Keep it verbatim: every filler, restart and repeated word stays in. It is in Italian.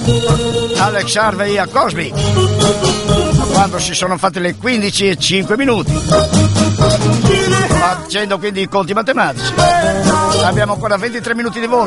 Alex Harvey a Cosby, quando si sono fatte le quindici e cinque minuti, facendo quindi i conti matematici. Abbiamo ancora ventitré minuti di volo.